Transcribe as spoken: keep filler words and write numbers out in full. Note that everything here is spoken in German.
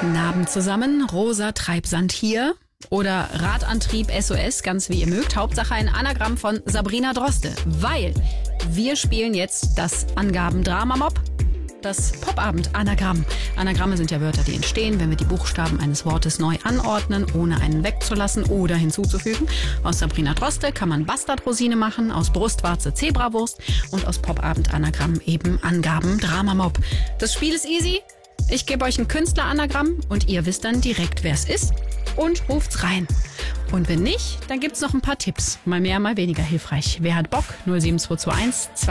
Guten Abend zusammen. Rosa Treibsand hier. Oder Radantrieb S O S, ganz wie ihr mögt. Hauptsache ein Anagramm von Sabrina Droste. Weil wir spielen jetzt das Angaben-Drama-Mob. Das Popabend-Anagramm. Anagramme sind ja Wörter, die entstehen, wenn wir die Buchstaben eines Wortes neu anordnen, ohne einen wegzulassen oder hinzuzufügen. Aus Sabrina Droste kann man Bastardrosine machen, aus Brustwarze Zebrawurst und aus Popabend-Anagramm eben Angaben-Drama-Mob. Das Spiel ist easy. Ich gebe euch ein Künstler-Anagramm und ihr wisst dann direkt, wer es ist und ruft's rein. Und wenn nicht, dann gibt's noch ein paar Tipps. Mal mehr, mal weniger hilfreich. Wer hat Bock? null sieben zwei zwei eins